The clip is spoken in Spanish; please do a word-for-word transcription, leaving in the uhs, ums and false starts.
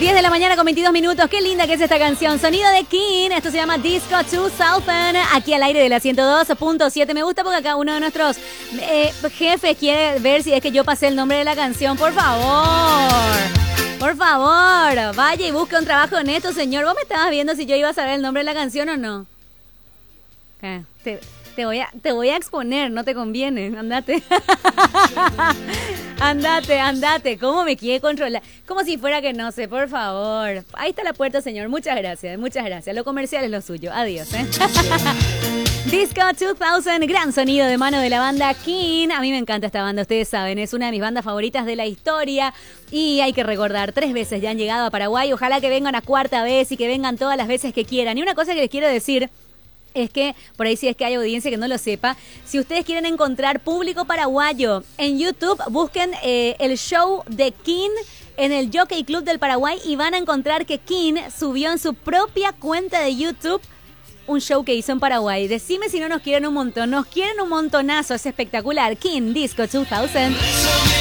diez de la mañana con veintidós minutos. Qué linda que es esta canción. Sonido de King. Esto se llama Disco dos mil. Aquí al aire de la ciento dos punto siete. Me gusta porque acá uno de nuestros eh, jefes quiere ver si es que yo pasé el nombre de la canción. Por favor. Por favor. Vaya y busque un trabajo en esto, señor. ¿Vos me estabas viendo si yo iba a saber el nombre de la canción o no? ¿Qué? Te, te, voy a, te voy a exponer. No te conviene. Andate. Andate, andate. ¿Cómo me quiere controlar? Como si fuera que no sé, por favor. Ahí está la puerta, señor. Muchas gracias, muchas gracias. Lo comercial es lo suyo. Adiós, ¿eh? Disco dos mil, gran sonido de mano de la banda King. A mí me encanta esta banda, ustedes saben. Es una de mis bandas favoritas de la historia. Y hay que recordar, tres veces ya han llegado a Paraguay. Ojalá que vengan a cuarta vez y que vengan todas las veces que quieran. Y una cosa que les quiero decir es que, por ahí si es que hay audiencia que no lo sepa, si ustedes quieren encontrar público paraguayo en YouTube, busquen eh, el show de King en el Jockey Club del Paraguay y van a encontrar que King subió en su propia cuenta de YouTube un show que hizo en Paraguay. Decime si no nos quieren un montón. Nos quieren un montonazo, es espectacular. King, Disco dos mil.